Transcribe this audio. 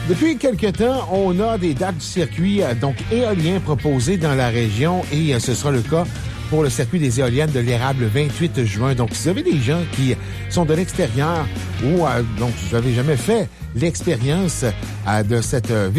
Depuis quelque temps, on a des dates du circuit donc éolien proposées dans la région et ce sera le cas pour le circuit des éoliennes de l'Érable le 28 juin. Donc, si vous avez des gens qui sont de l'extérieur ou donc vous n'avez jamais fait l'expérience de cette ville